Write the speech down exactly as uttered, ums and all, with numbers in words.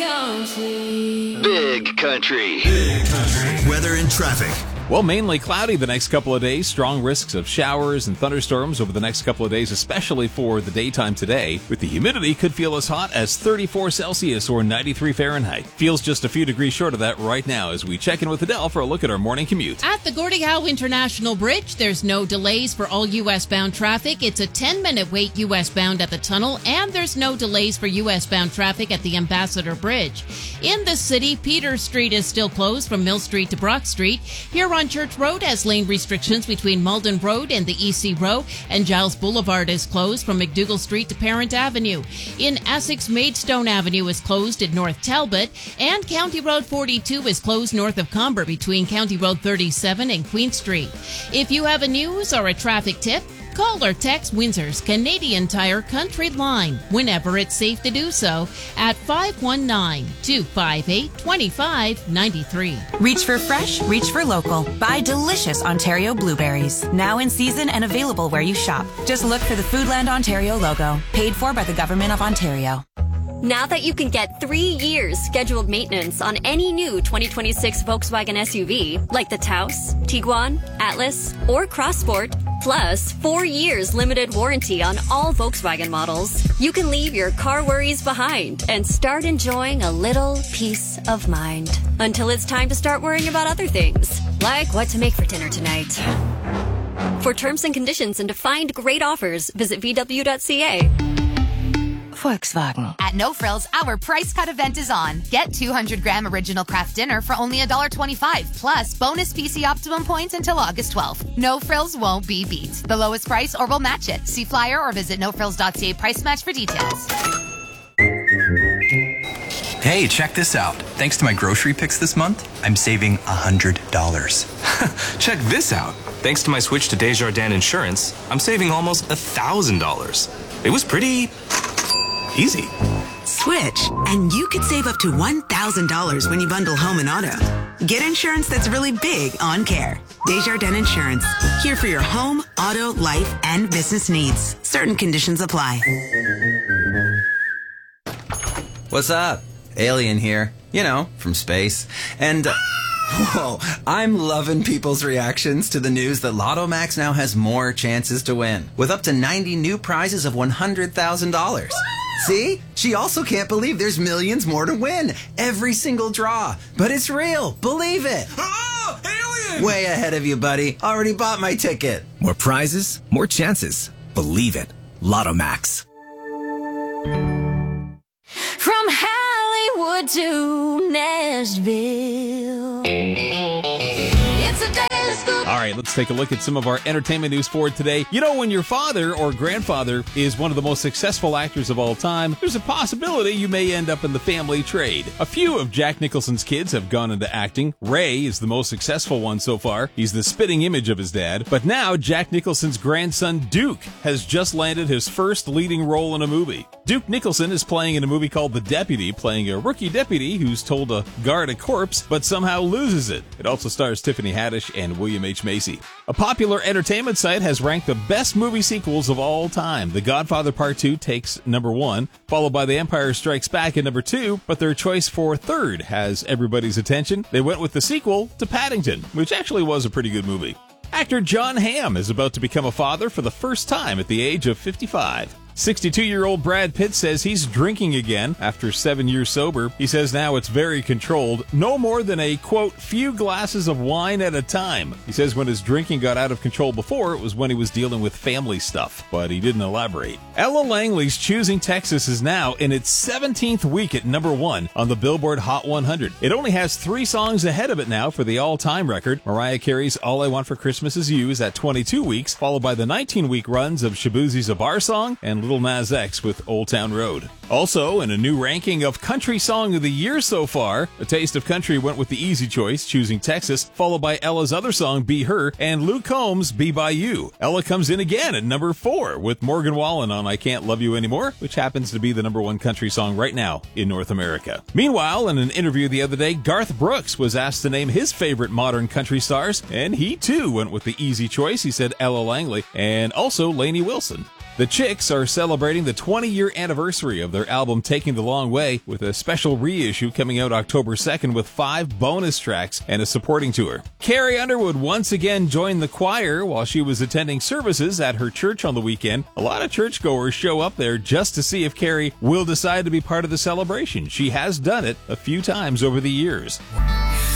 Country. Big Country. Big Country. Weather and traffic. Well, mainly cloudy the next couple of days. Strong risks of showers and thunderstorms over the next couple of days, especially for the daytime today. With the humidity, could feel as hot as thirty-four Celsius or ninety-three Fahrenheit. Feels just a few degrees short of that right now as we check in with Adele for a look at our morning commute. At the Gordie Howe International Bridge, there's no delays for all U S-bound traffic. It's a ten-minute wait U S-bound at the tunnel, and there's no delays for U S-bound traffic at the Ambassador Bridge. In the city, Peter Street is still closed from Mill Street to Brock Street. Here on Church Road has lane restrictions between Malden Road and the E C Row, and Giles Boulevard is closed from McDougall Street to Parent Avenue. In Essex, Maidstone Avenue is closed at North Talbot, and County Road forty-two is closed north of Comber between County Road thirty-seven and Queen Street. If you have a news or a traffic tip, call or text Windsor's Canadian Tire Country Line whenever it's safe to do so at five one nine, two five eight, two five nine three. Reach for fresh, reach for local. Buy delicious Ontario blueberries. Now in season and available where you shop. Just look for the Foodland Ontario logo. Paid for by the Government of Ontario. Now that you can get three years scheduled maintenance on any new twenty twenty-six Volkswagen S U V, like the Taos, Tiguan, Atlas, or Crossport, plus four years limited warranty on all Volkswagen models, you can leave your car worries behind and start enjoying a little peace of mind. Until it's time to start worrying about other things, like what to make for dinner tonight. For terms and conditions and to find great offers, visit V W dot C A. Volkswagen. At No Frills, our price cut event is on. Get two hundred gram original craft dinner for only one dollar twenty-five, plus bonus P C Optimum points until August twelfth. No Frills won't be beat. The lowest price or we'll match it. See flyer or visit no frills dot C A price match for details. Hey, check this out. Thanks to my grocery picks this month, I'm saving one hundred dollars. Check this out. Thanks to my switch to Desjardins Insurance, I'm saving almost one thousand dollars. It was pretty easy. Switch, and you could save up to one thousand dollars when you bundle home and auto. Get insurance that's really big on care. Desjardins Insurance, here for your home, auto, life, and business needs. Certain conditions apply. What's up? Alien here. You know, from space. And... Uh, whoa, I'm loving people's reactions to the news that Lotto Max now has more chances to win, with up to ninety new prizes of one hundred thousand dollars. See? She also can't believe there's millions more to win. Every single draw. But it's real. Believe it. Oh, alien! Way ahead of you, buddy. Already bought my ticket. More prizes, more chances. Believe it. Lotto Max. From Hollywood to Nashville. It's a daily scoop. All right, let's take a look at some of our entertainment news for today. You know, when your father or grandfather is one of the most successful actors of all time, there's a possibility you may end up in the family trade. A few of Jack Nicholson's kids have gone into acting. Ray is the most successful one so far. He's the spitting image of his dad. But now, Jack Nicholson's grandson, Duke, has just landed his first leading role in a movie. Duke Nicholson is playing in a movie called The Deputy, playing a rookie deputy who's told to guard a corpse, but somehow loses it. It also stars Tiffany Haddish and William H. Macy. A popular entertainment site has ranked the best movie sequels of all time. The Godfather Part two takes number one, followed by The Empire Strikes Back at number two, but their choice for third has everybody's attention. They went with the sequel to Paddington, which actually was a pretty good movie. Actor Jon Hamm is about to become a father for the first time at the age of fifty-five. sixty-two-year-old Brad Pitt says he's drinking again after seven years sober. He says now it's very controlled, no more than a, quote, few glasses of wine at a time. He says when his drinking got out of control before, it was when he was dealing with family stuff, but he didn't elaborate. Ella Langley's Choosing Texas is now in its seventeenth week at number one on the Billboard Hot one hundred. It only has three songs ahead of it now for the all-time record. Mariah Carey's All I Want for Christmas Is You is at twenty-two weeks, followed by the nineteen-week runs of Shaboozie's A Bar Song and Little Nas X with Old Town Road. Also, in a new ranking of Country Song of the Year so far, A Taste of Country went with the easy choice, Choosing Texas, followed by Ella's other song, Be Her, and Luke Combs' Be By You. Ella comes in again at number four with Morgan Wallen on I Can't Love You Anymore, which happens to be the number one country song right now in North America. Meanwhile, in an interview the other day, Garth Brooks was asked to name his favorite modern country stars, and he too went with the easy choice. He said Ella Langley and also Lainey Wilson. The Chicks are celebrating the twenty-year anniversary of their album Taking the Long Way with a special reissue coming out October second with five bonus tracks and a supporting tour. Carrie Underwood once again joined the choir while she was attending services at her church on the weekend. A lot of churchgoers show up there just to see if Carrie will decide to be part of the celebration. She has done it a few times over the years.